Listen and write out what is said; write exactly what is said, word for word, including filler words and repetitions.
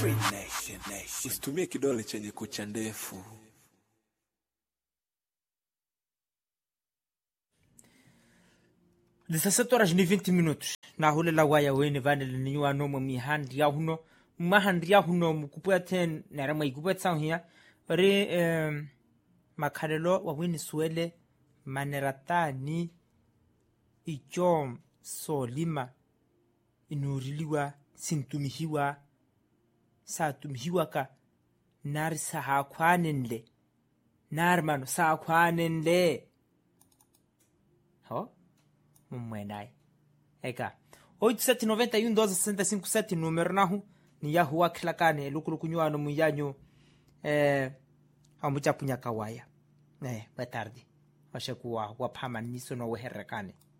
Usitumie kidole chenye kucha ndefu. dezessete horas e vinte minutos na hule la waya wene vanele niwa no mi hand ya huno ma hand ya huno mukupweten na rama ikupwetsa hia re eh, makhalelo wa wini suele maneratani ichom solima inuriliwa sintumihiwa sa tumihiwa ka nar sa hakwanenle nar mano sa hakwanenle ho mumwenai eka oito sete nove um doze sessenta e cinco sete número nahu ni yahu wakhlakane lukulukunywano muyanyo eh amucha punya kawaya eh boa tarde washe kuwa waphama niso no weherekane